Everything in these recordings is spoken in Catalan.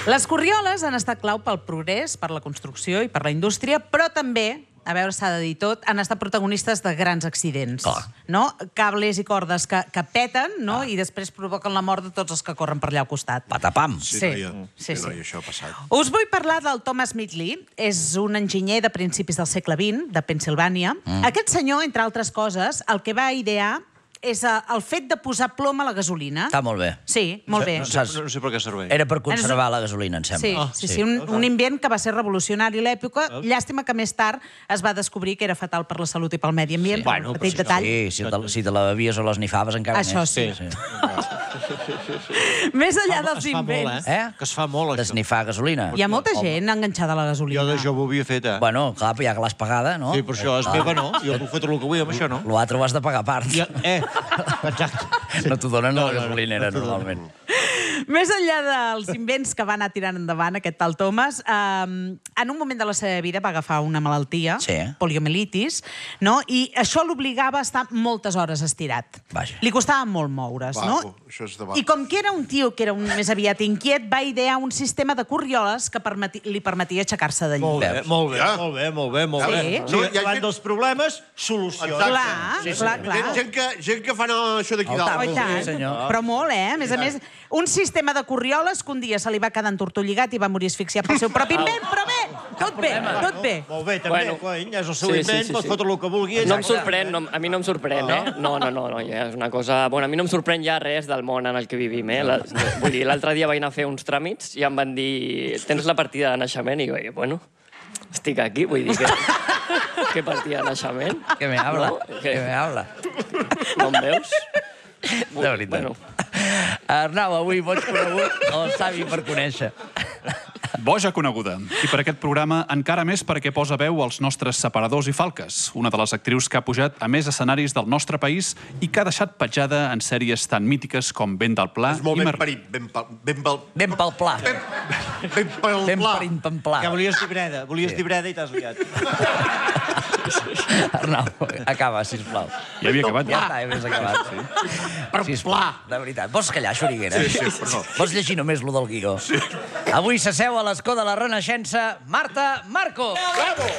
Les corrioles han estat clau pel progrés, per la construcció i per la indústria, però també, a veure, s'ha de dir tot, han estat protagonistes de grans accidents. No? Cables i cordes que peten, no? I després provoquen la mort de tots els que corren per allà al costat. Patapam. Sí. Això ha passat. Us vull parlar del Thomas Midgley. És un enginyer de principis del segle XX, de Pennsilvània. Aquest senyor, entre altres coses, el que va idear és el fet de posar plom a la gasolina. Està molt bé. Sí, molt bé. No sé per què serveix. Era per conservar la gasolina, em sembla. Sí, un invent que va ser revolucionari a l'època. Llàstima que més tard es va descobrir que era fatal per la salut i pel medi ambient. Un petit detall. Sí, si te la bevies o l'esnifaves encara més. Això sí. Més enllà dels invents. Que es fa molt, això. D'esnifar gasolina. Hi ha molta gent enganxada a la gasolina. Jo de jove ho havia fet, Bueno, clar, ja que l'has pagada, no? Sí, però això és meva, no? Jo puc fer tot el que vull amb això, no? L'altre ho has de pagar a part. Exacte. No t'ho donen a la gasolinera, normalment. Més enllà dels invents que va anar tirant endavant aquest tal Thomas, en un moment de la seva vida va agafar una malaltia, poliomielitis, no? I això l'obligava a estar moltes hores estirat. Li costava molt moure's, no? I com que era un tio que era més aviat inquiet, va idear un sistema de corrioles que li permetia aixecar-se de llit. Molt bé. Davant dels problemes, solucions. Clar. Gent que fan això d'aquí dalt. Però molt, A més a més, un sistema de corrioles que un dia se li va quedar entortolligat i va morir asfixiat pel seu propi invent, però bé, tot bé. Molt bé, també, cony, és el seu invent, pot fotre el que vulgui. No em sorprèn, a mi no em sorprèn, No, és una cosa... Bueno, a mi no em sorprèn ja res del món en el que vivim, Vull dir, l'altre dia vaig anar a fer uns tràmits i em van dir, tens la partida de naixement? I vaig dir, bueno, estic aquí, vull dir que... Què partida de naixement? Que me habla, que me habla. No em veus? De veritat. Arnau, avui boig conegut o savi per conèixer? Boja coneguda. I per aquest programa encara més perquè posa veu als nostres separadors i falques, una de les actrius que ha pujat a més escenaris del nostre país i que ha deixat petjada en sèries tan mítiques com Vent del Pla i... És molt ben parit, ben pel pla. Ben parit, ben pla. Que volies dir breda i t'has liat. Arnau, acaba, sisplau. Ja havia acabat, ja. Ja havies acabat, sisplau. De veritat. Vols callar, Xuriguera? Sí, perdó. Vols llegir només lo del guió? Avui s'asseu a l'escó de la Renaixença Marta Marco. Bravo!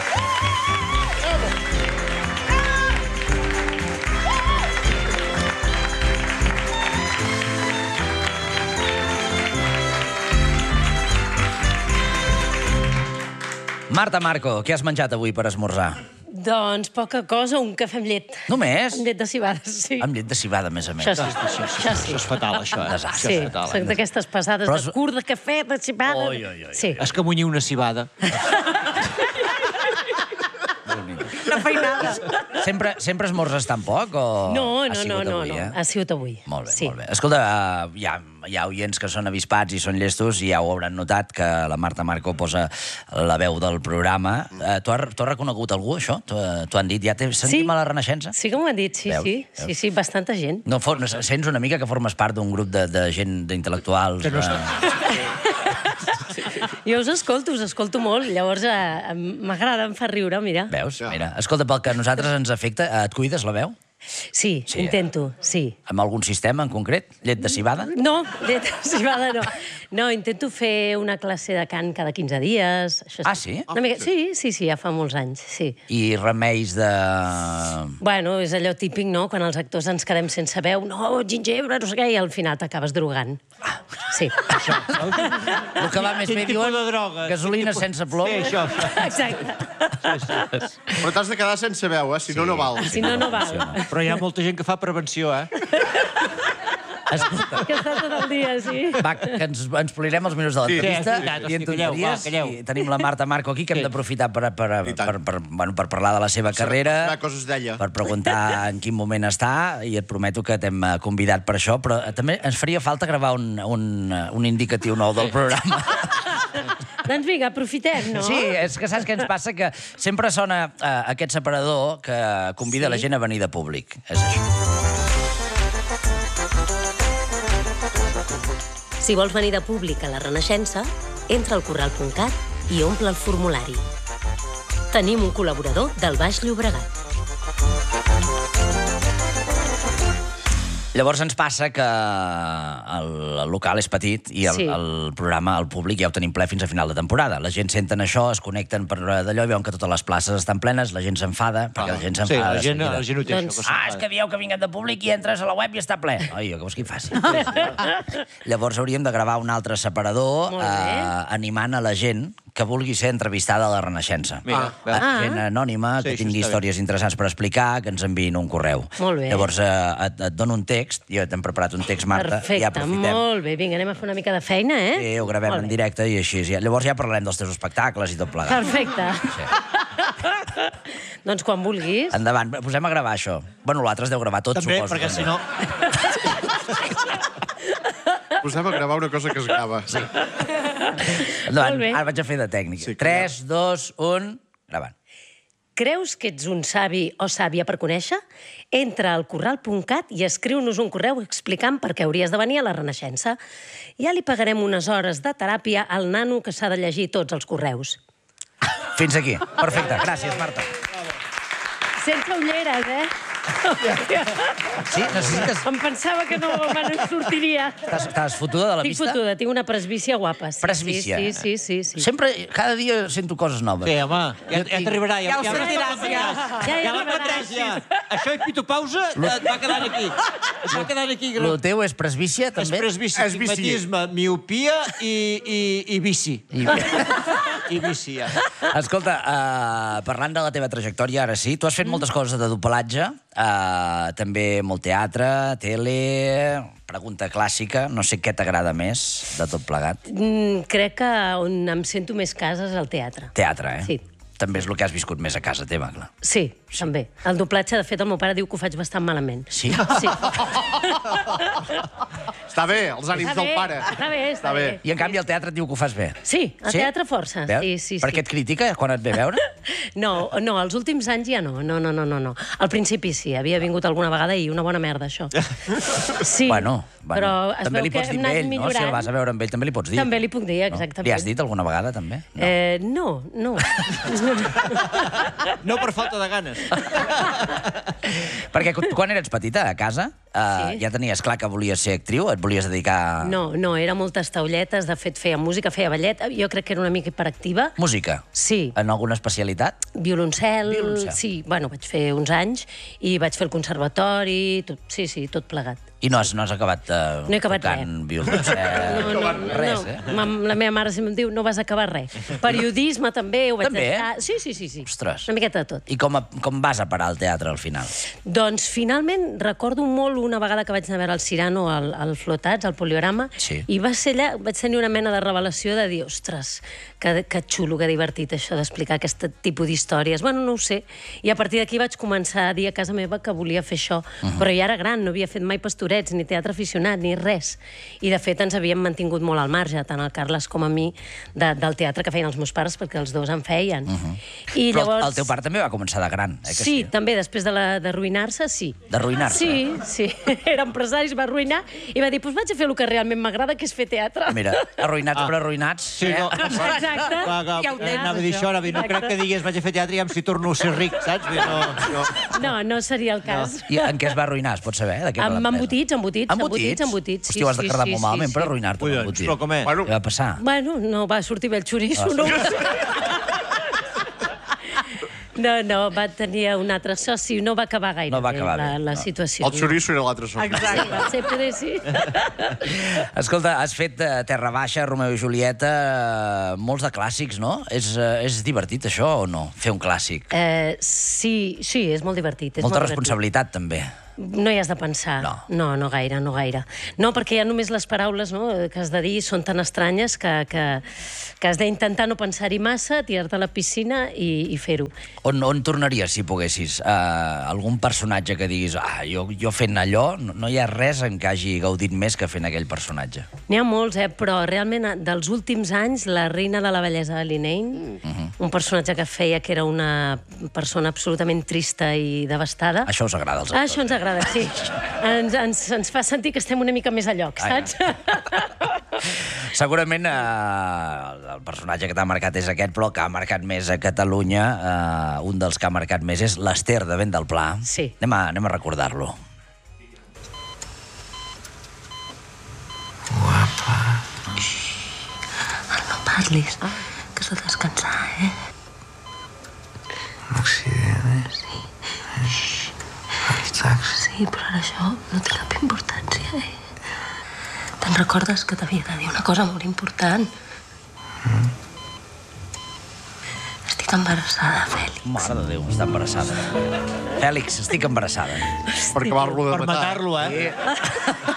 Marta Marco, què has menjat avui per esmorzar? Doncs poca cosa, un cafè amb llet. Només? Amb llet de cibada, sí. Amb llet de cibada, a més a més. Això sí. és fatal, això, Sí, són d'aquestes passades de curt, de cafè, de cibada. Sí. Escamunyir una cibada. Una feinada. Sempre esmorzes tan poc o No, ha sigut avui? ha sigut avui. Molt bé. Escolta, hi ha oients que són avispats i són llestos i ja ho hauran notat que la Marta Marco posa la veu del programa. Tu has reconegut algú, això? T'ho han dit? Ja sentim a la Renaixença? Sí que m'ho han dit, sí, bastanta gent. No, sents una mica que formes part d'un grup de gent d'intel·lectuals? Jo us escolto molt, llavors m'agrada, em fa riure, mira. Veus? Mira, escolta, pel que a nosaltres ens afecta, et cuides la veu? Sí, intento, sí. Amb algun sistema en concret? Llet de cibada? No, llet de cibada no. No, intento fer una classe de cant cada 15 dies. Ah, sí? Sí, ja fa molts anys, sí. I remeis de... Bueno, és allò típic, no?, quan els actors ens quedem sense veu, no, gingebre, no sé què, i al final t'acabes drogant. Sí. El que va més bé, diuen, gasolina sense plom. Sí, això. Exacte. Però t'has de quedar sense veu, si no, no val. Si no, no val. Però hi ha molta gent que fa prevenció, Escolta. Que està tot el dia, sí. Va, que ens polirem els minuts de l'entrevista i en tonteries. Tenim la Marta Marco aquí, que hem d'aprofitar per parlar de la seva carrera, per preguntar en quin moment està, i et prometo que t'hem convidat per això, però també ens faria falta gravar un indicatiu nou del programa. Doncs vinga, aprofitem, no? Sí, és que saps què ens passa? Que sempre sona aquest separador que convida la gent a venir de públic. És això. Si vols venir de públic a la Renaixença, entra al corral.cat i omple el formulari. Tenim un col·laborador del Baix Llobregat. Llavors ens passa que el local és petit i el programa, el públic, ja ho tenim ple fins a final de temporada. La gent senten això, es connecten per d'allò i veuen que totes les places estan plenes, la gent s'enfada, perquè la gent s'enfada. Sí, la gent ho té, això. És que dieu que vinguem de públic i entres a la web i està ple. Ai, que vols que hi faci? Llavors hauríem de gravar un altre separador animant a la gent que vulgui ser entrevistada a la Renaixença. Gent anònima, que tingui històries interessants per explicar, que ens enviïn un correu. Molt bé. Llavors et dono un text, jo t'hem preparat un text, Marta, i ja aprofitem. Perfecte, molt bé. Vinga, anem a fer una mica de feina, eh? Sí, ho gravem en directe i així. Llavors ja parlarem dels teus espectacles i tot plegat. Perfecte. Doncs quan vulguis. Endavant, posem a gravar això. Bueno, l'altre es deu gravar tot, suposo. També, perquè si no... Posem a gravar una cosa que es grava. Sí. Endavant, ara vaig a fer de tècnic. 3, 2, 1... Gravant. Creus que ets un savi o sàvia per conèixer? Entra al corral.cat i escriu-nos un correu explicant per què hauries de venir a la Renaixença. Ja li pagarem unes hores de teràpia al nano que s'ha de llegir tots els correus. Fins aquí. Perfecte. Gràcies, Marta. Sense ulleres, eh? Sí, necessites... Em pensava que no me'n sortiria. Estàs fotuda de la vista? Estic fotuda, tinc una presbícia guapa. Presbícia? Sí. Sempre, cada dia sento coses noves. Sí, home, ja t'arribarà. Ja ho sentiràs, ja. Ja l'admetràs, ja. Això i pitopausa et va quedant aquí. Et va quedant aquí. Lo teu és presbícia, també? És presbícia, astigmatisme, miopia i vici. I vici, ja. Escolta, parlant de la teva trajectòria, ara sí, tu has fet moltes coses de doblatge, també molt teatre, tele... Pregunta clàssica, no sé què t'agrada més de tot plegat. Crec que on em sento més casa és al teatre. Teatre, eh? Sí. També és el que has viscut més a casa teva, clar. Sí, també. El doblatge, de fet, el meu pare diu que ho faig bastant malament. Sí? Sí. Està bé, els ànims del pare. Està bé. I en canvi el teatre et diu que ho fas bé. Sí, al teatre força. Sí. Per què et critica quan et ve a veure? No, els últims anys ja no. No. Al principi sí, havia vingut alguna vegada i una bona merda, això. Sí, bueno, però es també veu li que pots dir hem amb anat ell, no? Si el vas a veure amb ell, també li pots dir. També li puc dir, exactament. Li has dit alguna vegada, també? No. No per falta de ganes. Perquè quan eres petita, a casa, ja tenies clar que volies ser actriu? Et volies dedicar... No, era moltes taulletes, de fet feia música, feia ballet, jo crec que era una mica hiperactiva. Música? Sí. En alguna especialitat? Violoncel, sí, bueno, vaig fer uns anys i vaig fer el conservatori, tot plegat. I no has acabat tocant violoncel? No, res, eh? La meva mare sempre em diu, no vas acabar res. Periodisme també, ho vaig deixar... Sí. Ostres. Una miqueta de tot. I com vas a parar al teatre al final? Doncs finalment recordo molt una vegada que vaig anar a veure el Cirano al Flotats, al Poliorama, i va ser allà, vaig tenir una mena de revelació de dir, ostres, que xulo, que divertit això d'explicar aquest tipus d'històries. Bueno, no ho sé. I a partir d'aquí vaig començar a dir a casa meva que volia fer això. Però ja era gran, no havia fet mai pastorets, ni teatre aficionat, ni res. I de fet ens havíem mantingut molt al marge, tant el Carles com a mi, del teatre que feien els meus pares, perquè els dos en feien. Però el teu pare també va començar de gran, eh? Sí, també, després d'arruïnar-se, sí. D'arruïnar-se? Sí. Era empresari, es va arruïnar i va dir, doncs vaig a fer el que realment m'agrada, que és fer teatre. Mira, arruïnats per arruïnats. Sí, no. Exacte. Anava a dir això, no crec que digués vaig a fer teatre i si torno a ser ric, saps? No seria el cas. I en què es va arruïnar, es pot saber? Amb embotits. Hosti, ho has de quedar molt malament per arruïnar-te amb embotits. Però com és? Què va passar? Bueno, no va sortir bé el xoriço, no. No, va tenir un altre soci, no va acabar gaire bé la situació. El xoriço era l'altre soci. Exacte. Sí. Escolta, has fet Terra Baixa, Romeo i Julieta, molts de clàssics, no? És divertit, això, o no? Fer un clàssic. Sí, és molt divertit. Molta responsabilitat, també. No hi has de pensar. No gaire. No, perquè ja només les paraules que has de dir són tan estranyes que has d'intentar no pensar-hi massa, tirar-te a la piscina i fer-ho. On tornaries, si poguessis? Algun personatge que diguis, jo fent allò, no hi ha res en què hagi gaudit més que fent aquell personatge. N'hi ha molts, però realment dels últims anys, la reina de la bellesa de Linnane, un personatge que feia que era una persona absolutament trista i devastada. Això us agrada als actors? Això ens agrada, sí. Ens fa sentir que estem una mica més a lloc, saps? Segurament el personatge que t'ha marcat és aquest, però el que ha marcat més a Catalunya, un dels que ha marcat més és l'Ester de Vent del Pla. Sí. Anem a recordar-lo. Parlis, que has de descansar, eh? Un accident, Sí. El taxi. Sí, però ara això no té cap importància, eh? Te'n recordes que t'havia de dir una cosa molt important? Estic embarassada, Fèlix. Mare de Déu, està embarassada. Fèlix, estic embarassada. Per acabar-lo de Per matar-lo, eh?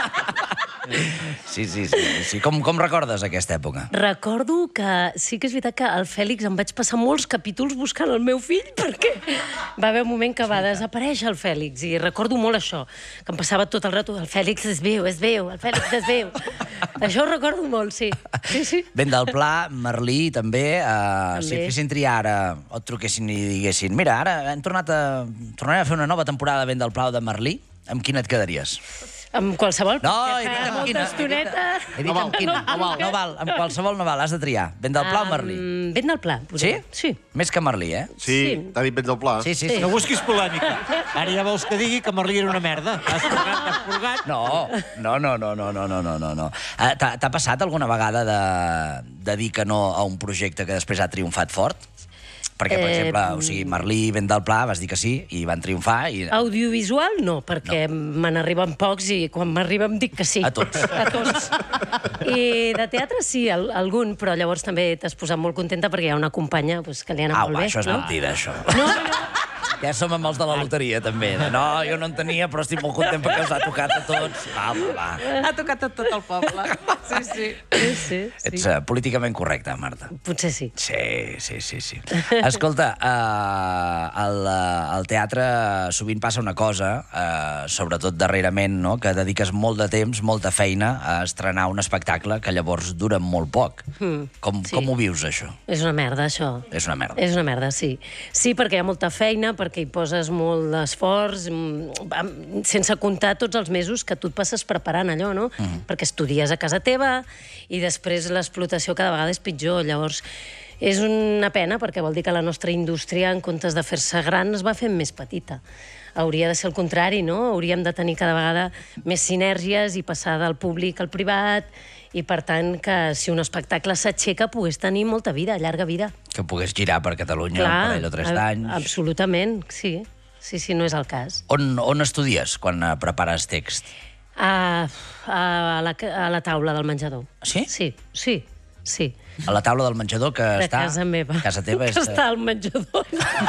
Sí. Com recordes aquesta època? Recordo que sí que és veritat que al Fèlix em vaig passar molts capítols buscant el meu fill perquè va haver un moment que va desaparèixer el Fèlix i recordo molt això, que em passava tot el rato el Fèlix es veu, el Fèlix es veu. Això ho recordo molt, sí. Vent del Pla, Merlí, també. Si et fessin triar ara, o et truquessin i diguessin mira, ara tornarem a fer una nova temporada de Vent del Pla o de Merlí, amb quina et quedaries? Amb qualsevol? No, he dit amb quina. He dit amb quina. No val, amb qualsevol no val, has de triar. Vent del Pla o Merlí? Vent del Pla. Sí? Sí. Més que Merlí, eh? Sí, t'ha dit Vent del Pla. Sí. No busquis polèmica. Ara ja vols que digui que Merlí era una merda. Has purgat. No. T'ha passat alguna vegada de dir que no a un projecte que després ha triomfat fort? Perquè, per exemple, Merlí i Vent del Pla vas dir que sí i van triomfar. Audiovisual no, perquè me n'arriben pocs i quan m'arriben dic que sí. A tots. I de teatre sí, algun, però llavors també t'has posat molt contenta perquè hi ha una companya que li ha anat molt bé. Això és mentida, això. No. Ja som amb els de la loteria, també. No, jo no en tenia, però estic molt content perquè us ha tocat a tots. Va. Ha tocat a tot el poble. Sí. Ets políticament correcta, Marta. Potser sí. Sí. Escolta, al teatre sovint passa una cosa, sobretot darrerament, no?, que dediques molt de temps, molta feina a estrenar un espectacle que llavors dura molt poc. Com ho vius, això? És una merda, això. És una merda. És una merda, sí. Sí, perquè hi ha molta feina, perquè hi poses molt d'esforç, sense comptar tots els mesos que tu et passes preparant allò, no? Perquè estudies a casa teva i després l'explotació cada vegada és pitjor. Llavors, és una pena perquè vol dir que la nostra indústria, en comptes de fer-se gran, es va fent més petita. Hauria de ser el contrari, no? Hauríem de tenir cada vegada més sinergies i passar del públic al privat i, per tant, que si un espectacle s'aixeca pogués tenir molta vida, llarga vida. Que pogués girar per Catalunya un parell o 3 d'anys. Absolutament, sí. Sí, no és el cas. On estudies quan prepares text? A la taula del menjador. Sí? Sí. A la taula del menjador que està... De casa meva. Casa teva és... Que està al menjador.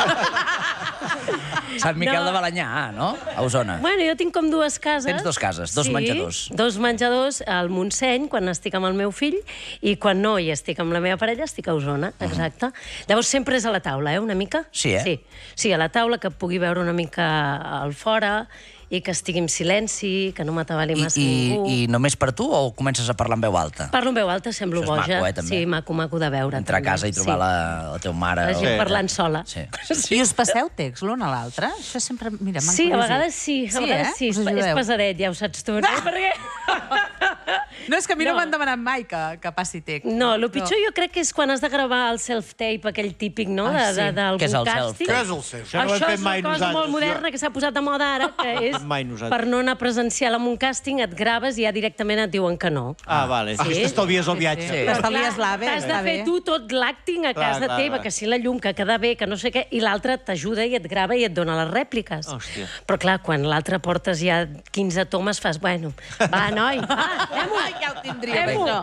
Sant Miquel de Balenyà, no? A Osona. Bueno, jo tinc com 2 cases. Tens 2 cases, 2 menjadors. 2 menjadors al Montseny, quan estic amb el meu fill, i quan no hi estic amb la meva parella, estic a Osona, exacte. Llavors sempre és a la taula, una mica? Sí, Sí, a la taula, que pugui veure una mica al fora i que estigui en silenci, que no m'atabali massa ningú. I només per tu o comences a parlar en veu alta? Parlo en veu alta, semblo boja. Això és maco, també. Sí, maco de veure. Entrar a casa i trobar la teva mare. La gent parlant sola. I us passeu text l'un a l'altre? Això sempre... Mira, sí, a vegades sí. És pesadet, ja ho saps tu, no? Perquè... No, és que a mi no m'han demanat mai que passi text. No, el pitjor jo crec que és quan has de gravar el self-tape, aquell típic, no?, d'algun càsting. Què és el self-tape? Això és una cosa molt moderna que s'ha posat de moda ara, que és per no anar presencial en un càsting, et graves i ja directament et diuen que no. Ah, vale. T'estalvies el viatge. T'estalvies l'AVE. T'has de fer tu tot l'acting a casa teva, que si la llum, que queda bé, que no sé què, i l'altre t'ajuda i et grava i et dona les rèpliques. Hòstia. Però clar, quan l'altre portes ja 15 tomes, fas, bueno, va, noi, va, fem-ho. Ja ho tindríem, això.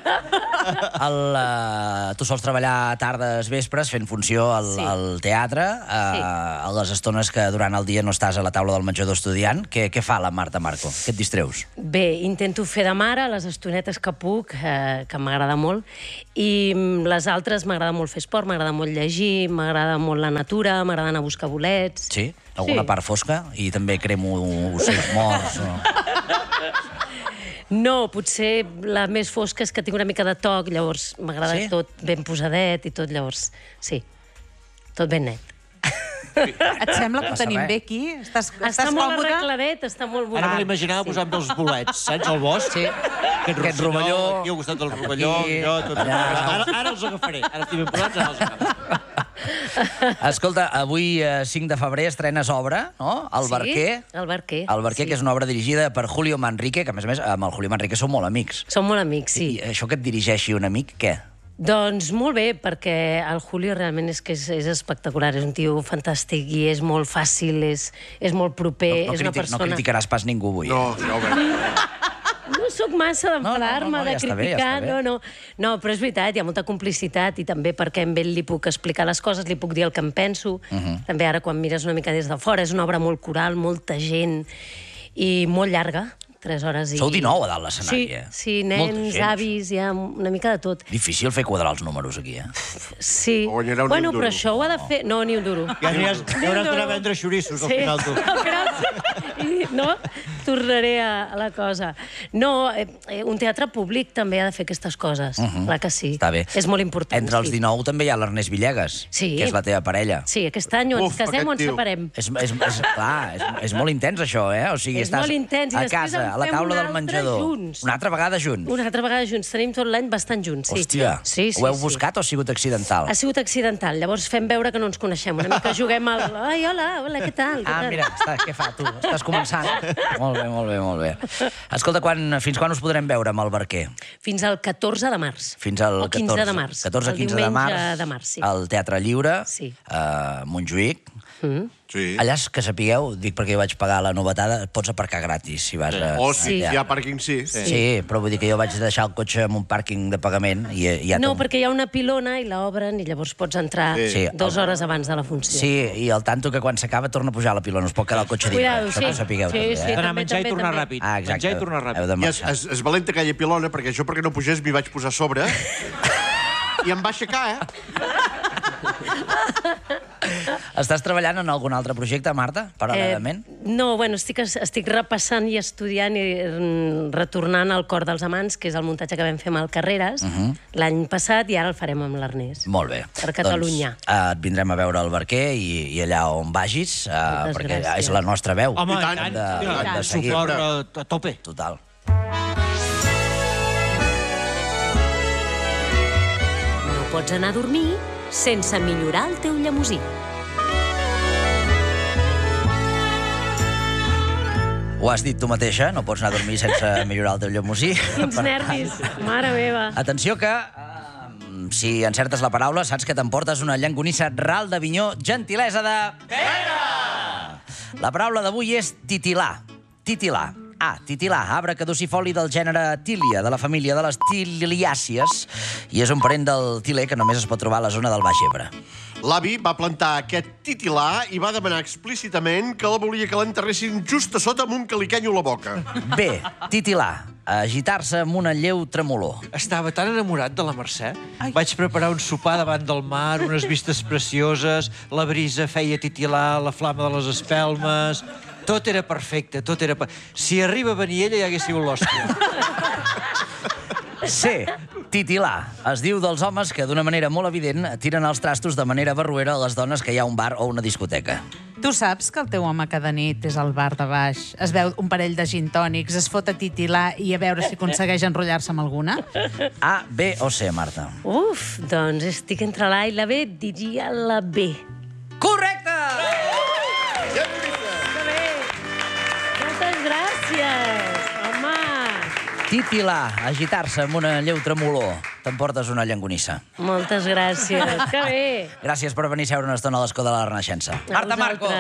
Tu sols treballar tardes, vespres, fent funció al teatre, a les estones que durant el dia no estàs a la taula del menjador estudiant. Què fa la Marta Marco? Què et distreus? Bé, intento fer de mare les estonetes que puc, que m'agrada molt, i les altres m'agrada molt fer esport, m'agrada molt llegir, m'agrada molt la natura, m'agrada anar a buscar bolets. Sí? Alguna part fosca? I també cremo ocells morts? No, potser la més fosca és que tinc una mica de toc, llavors m'agrada tot ben posadet i tot, llavors, sí, tot ben net. Et sembla que ho tenim bé aquí? Estàs molt arregladet, està molt bonic. Ara me l'imaginava posant els bolets, saps, al bosc? Sí. Aquest rovelló. Aquí al costat del rovelló. Ara els agafaré. Ara estic ben posats, ara els agafo. Escolta, avui, 5 de febrer, estrenes obra, no? El Barquer. El Barquer. El Barquer, que és una obra dirigida per Julio Manrique, que a més amb el Julio Manrique sou molt amics. Som molt amics, sí. I això que et dirigeixi un amic, què? Doncs molt bé, perquè el Julio realment és que és espectacular, és un tio fantàstic i és molt fàcil, és molt proper, és una persona... No criticaràs pas ningú avui. No, ja ho veig. No sóc massa d'enfadar-me, de criticar, no, però és veritat, hi ha molta complicitat i també perquè amb ell li puc explicar les coses, li puc dir el que em penso. També ara quan mires una mica des de fora, és una obra molt coral, molta gent i molt llarga. 3 hores i... Sou 19 a dalt l'escenari, eh? Sí, nens, avis, hi ha una mica de tot. Difícil fer quadrar els números aquí, eh? Sí. Bueno, però això ho ha de fer... No, ni un duro. Ja hauràs d'anar a vendre xorissos al final, tu. Al final, no? Tornaré a la cosa. No, un teatre públic també ha de fer aquestes coses. Clar que sí. Està bé. És molt important. Entre els 19 també hi ha l'Ernest Villegas, que és la teva parella. Sí, aquest any o ens casem o ens separem. Clar, és molt intens, això, eh? O sigui, estàs a casa, a la taula del menjador. Una altra vegada junts. Una altra vegada junts. Tenim tot l'any bastant junts, sí. Hòstia, ho heu buscat o ha sigut accidental? Ha sigut accidental. Llavors fem veure que no ens coneixem. Una mica juguem al... Ai, hola, què tal? Mira, què fa, tu? Estàs començant. Molt bé. Escolta, fins quan us podrem veure amb el Barquer? Fins al 14 de març. Fins al 15 de març. 14-15 de març. Al Teatre Lliure, a Montjuïc. Allà, que sapigueu, dic perquè jo vaig pagar la novetada, pots aparcar gratis si vas a... Si hi ha pàrquing, sí. Sí, però vull dir que jo vaig deixar el cotxe en un pàrquing de pagament i ja... No, perquè hi ha una pilona i l'obren i llavors pots entrar 2 hores abans de la funció. Sí, i al tanto que quan s'acaba torna a pujar a la pilona, us pot quedar el cotxe dintre, això que ho sapigueu també. Sí, anar a menjar i tornar ràpid. Menjar i tornar ràpid. És valenta aquella pilona, perquè jo perquè no pugés m'hi vaig posar a sobre i em va aixecar, Estàs treballant en algun altre projecte, Marta, paral·lelament? No, bueno, estic repassant i estudiant i retornant al Cor dels Amants, que és el muntatge que vam fer amb el Carreras l'any passat, i ara el farem amb l'Ernest. Molt bé. Per Catalunya. Doncs et vindrem a veure al Barquer i allà on vagis, perquè és la nostra veu. Home, i tant. Suport a tope. Total. No pots anar a dormir sense millorar el teu llemosí. Ho has dit tu mateixa, no pots anar a dormir sense millorar el teu llemosí. Quins nervis, mare meva. Atenció que, si encertes la paraula, saps que t'emportes una llangonissa ral d'Avinyó, gentilesa de... Pere! La paraula d'avui és titilar. Titilar. Titilar, arbre caducifoli del gènere Tília, de la família de les tiliàcies, i és un parent del tiler que només es pot trobar a la zona del Baix Ebre. L'avi va plantar aquest titilar i va demanar explícitament que la volia que l'enterressin just a sota amb un caliquenyo a la boca. Bé, titilar, agitar-se amb una lleu tremolor. Estava tan enamorat de la Mercè. Vaig preparar un sopar davant del mar, unes vistes precioses, la brisa feia titilar la flama de les espelmes... Tot era perfecte, tot era... Si arriba a venir ella, ja hagués sigut l'hòstia. Sí, titilar. Es diu dels homes que, d'una manera molt evident, tiren els trastos de manera barruera a les dones que hi ha un bar o una discoteca. Tu saps que el teu home cada nit és al bar de baix, es veu un parell de gintònics, es fot a titilar i a veure si aconsegueix enrotllar-se amb alguna? A, B o C, Marta? Uf, doncs estic entre l'A i la B, diria la B. Correcte! Moltes gràcies, home! Titilar, agitar-se amb una lleu tremolor. T'emportes una llangonissa. Moltes gràcies, que bé! Gràcies per venir a seure una estona a l'escó de la Renaixença. Marta Marco!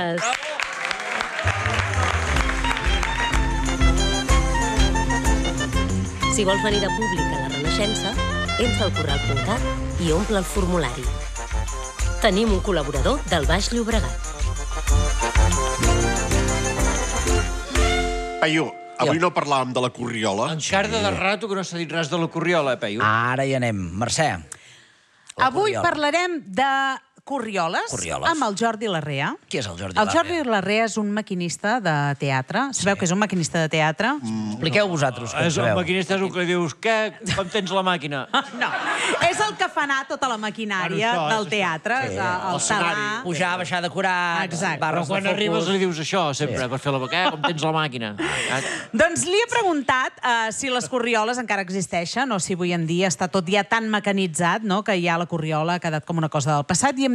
Si vols venir de públic a la Renaixença, entra al corral.cat i omple el formulari. Tenim un col·laborador del Baix Llobregat. Peyu, avui no parlàvem de la corriola. Encara de rato que no s'ha dit res de la corriola, Peyu. Ara hi anem. Mercè. Avui parlarem de corrioles amb el Jordi Larrea. Qui és el Jordi Larrea? El Jordi Larrea és un maquinista de teatre. Sabeu que és un maquinista de teatre? Expliqueu vosaltres. El maquinista és el que li dius, què? Com tens la màquina? No, és el que fa anar tota la maquinària del teatre. El talar. Pujar, baixar, decorar... Exacte. Però quan arribes li dius això, sempre, per fer la boca, com tens la màquina? Doncs li he preguntat si les corrioles encara existeixen o si avui en dia està tot ja tan mecanitzat que ja la corriola ha quedat com una cosa del passat i em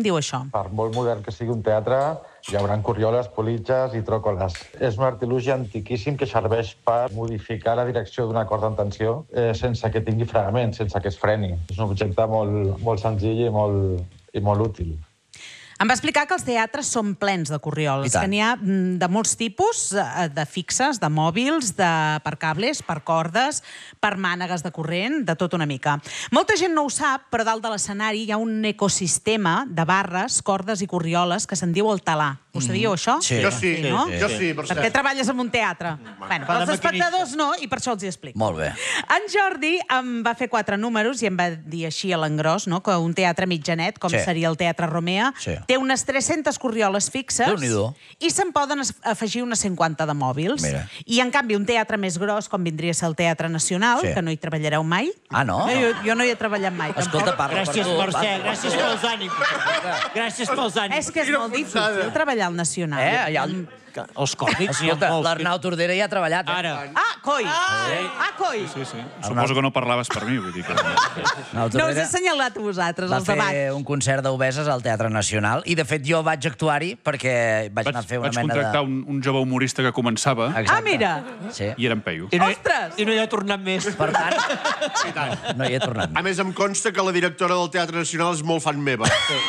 diu això. Per molt modern que sigui un teatre, hi haurà corrioles, politges i tròcoles. És un artilugi antiquíssim que serveix per modificar la direcció d'un acord en tensió sense que tingui fregament, sense que es freni. És un objecte molt senzill i molt útil. Em va explicar que els teatres són plens de corrioles, que n'hi ha de molts tipus, de fixes, de mòbils, per cables, per cordes, per mànegues de corrent, de tot una mica. Molta gent no ho sap, però dalt de l'escenari hi ha un ecosistema de barres, cordes i corrioles que se'n diu el talar. Ho sabíeu, això? Sí. Jo sí, jo sí. Per què treballes en un teatre? Bueno, els espectadors no, i per això els hi explico. Molt bé. En Jordi em va fer 4 números i em va dir així a l'engròs, que un teatre mitjanet, com seria el Teatre Romea, té unes 300 corrioles fixes i se'n poden afegir unes 50 de mòbils. I, en canvi, un teatre més gros, com vindria a ser el Teatre Nacional, que no hi treballareu mai. Ah, no? Jo no hi he treballat mai. Escolta, parla per tu. Gràcies, Mercè, gràcies pels ànims. Gràcies pels ànims. És que és molt difícil treballar al Nacional. Els còmics n'hi ha molts. L'Arnau Tordera hi ha treballat. Ara. Ah, coi! Ah, coi! Sí. Suposo que no parlaves per mi, vull dir que... No us he assenyalat a vosaltres, els de baix. Va fer un concert d'obeses al Teatre Nacional i, de fet, jo vaig actuar-hi perquè vaig anar a fer una mena de... Vaig contractar un jove humorista que començava. Ah, mira! I era en Peyu. Ostres! I no hi ha tornat més. Per tant, no hi he tornat més. A més, em consta que la directora del Teatre Nacional és molt fan meva.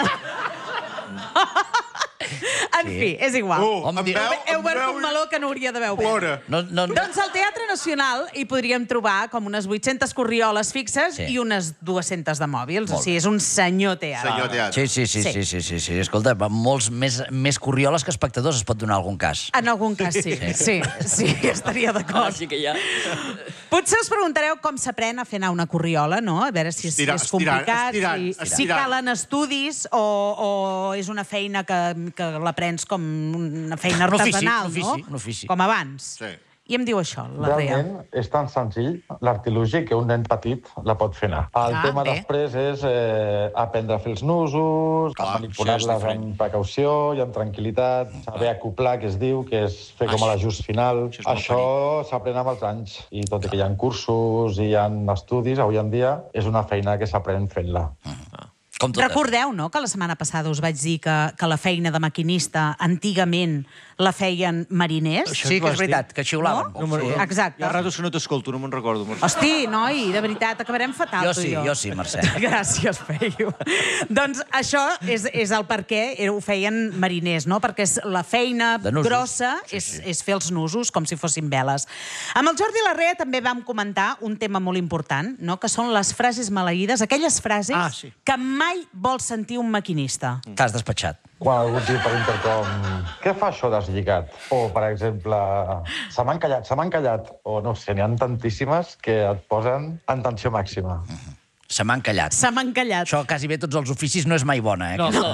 En fi, és igual. Heu obert un meló que no hauria d'haver obert. Doncs al Teatre Nacional hi podríem trobar com unes 800 corrioles fixes i unes 200 de mòbils. O sigui, és un senyor teatre. Sí. Escolta, molts més corrioles que espectadors es pot donar algun cas. En algun cas, sí. Sí, estaria d'acord. Sí que hi ha. Potser us preguntareu com s'aprèn a fer anar una corriola, no? A veure si és complicat, si calen estudis o és una feina que l'aprens com una feina artesanal, no? Un ofici. Com abans. I em diu això, la Rea. Realment és tan senzill l'artilugi que un nen petit la pot fer anar. El tema després és aprendre a fer els nusos, manipular-les amb precaució i amb tranquil·litat, saber acoplar, que es diu, que és fer com a l'ajust final. Això s'aprèn amb els anys. I tot i que hi ha cursos i hi ha estudis, avui en dia és una feina que s'aprèn fent-la. Recordeu, no?, que la setmana passada us vaig dir que la feina de maquinista antigament la feien mariners? Sí, que és veritat, que xiulaven. Exacte. Hi ha ratos que no t'escolto, no me'n recordo. Hosti, noi, de veritat, acabarem fatal, tu i jo. Jo sí, Mercè. Gràcies, Peyu. Doncs això és el per què ho feien mariners, no? Perquè la feina grossa és fer els nusos com si fossin veles. Amb el Jordi Larrea també vam comentar un tema molt important, que són les frases maleïdes, aquelles frases que mai vol sentir un maquinista. T'has despatxat. Quan algú diu per intercom, què fa això deslligat? O, per exemple, se m'han callat. O, no sé, n'hi ha tantíssimes que et posen en tensió màxima. Se m'han callat. Se m'han callat. Això, quasi bé tots els oficis, no és mai bona, eh? No.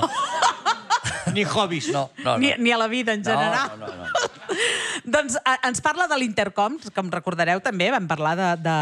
Ni hobbies. Ni a la vida, en general. No. Doncs ens parla de l'intercom, que em recordareu també, vam parlar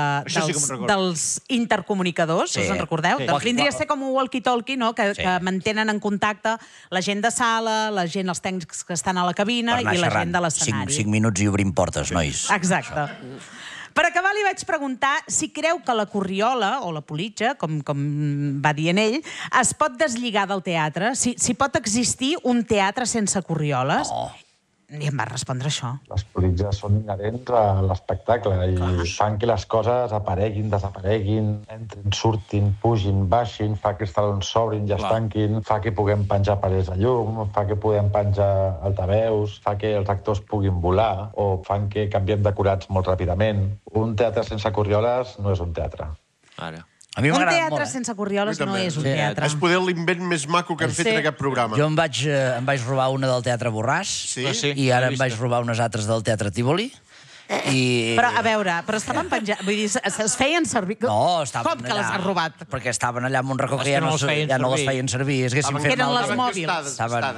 dels intercomunicadors, us en recordeu? Vindria a ser com un walkie-talkie, que mantenen en contacte la gent de sala, la gent, els tècnics que estan a la cabina i la gent de l'escenari. 5 minuts i obrim portes, nois. Exacte. Per acabar, li vaig preguntar si creu que la corriola, o la politja, com va dient ell, es pot deslligar del teatre, si pot existir un teatre sense corrioles. I em va respondre això. Les politges són inherents a l'espectacle i fan que les coses apareguin, desapareguin, entrin, surtin, pugin, baixin, fa que els talons s'obrin i es tanquin, fa que puguem penjar parets de llum, fa que puguem penjar altaveus, fa que els actors puguin volar o fan que canviem decorats molt ràpidament. Un teatre sense corrioles no és un teatre. Ara. Un teatre sense corrioles no és un teatre. És poder l'invent més maco que hem fet en aquest programa. Jo em vaig robar una del Teatre Borràs i ara em vaig robar unes altres del Teatre Tívoli. Però, a veure, estaven penjats... Vull dir, es feien servir... No, estaven allà... Com que les has robat? Perquè estaven allà en un racó que ja no les feien servir. Eren les mòbils.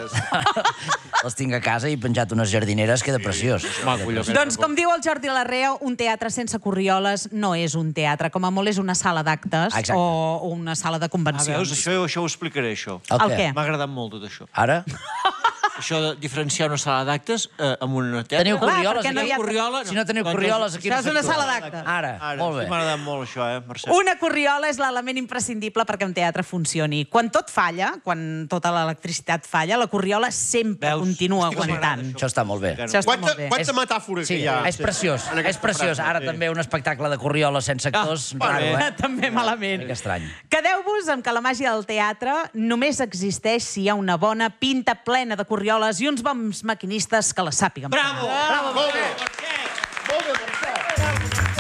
Les tinc a casa i penjat unes jardineres, queda preciós. Doncs, com diu el Jordi Larrea, un teatre sense corrioles no és un teatre. Com a molt és una sala d'actes o una sala de convencions. Veus, això ho explicaré, això. El què? M'ha agradat molt tot això. Ara? això de diferenciar una sala d'actes amb una teatre. Teniu corrioles? Si no teniu corrioles, aquí no això és una sala d'actes. Ara, molt bé. M'ha agradat molt això, Mercè. Una corriola és l'element imprescindible perquè un teatre funcioni. Quan tot falla, quan tota l'electricitat falla, la corriola sempre continua aguantant. Això està molt bé. Quanta metàfora que hi ha. És preciós, és preciós. Ara també un espectacle de corriola sense actors, raro, També malament. Que estrany. Quedeu-vos amb que la màgia del teatre només existeix si hi ha una bona pinta plena de corrioles i uns bons maquinistes que la sàpiguen. Bravo! Molt bé, Mercè!